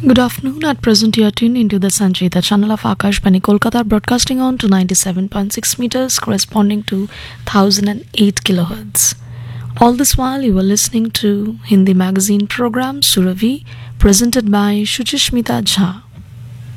Good afternoon. At present, you are tuned into the Sanjita channel of Akashvani Kolkata, broadcasting on to 97.6 meters, corresponding to 1008 kilohertz. All this while, you are listening to Hindi magazine program Suravi, presented by Shuchishmita Jha.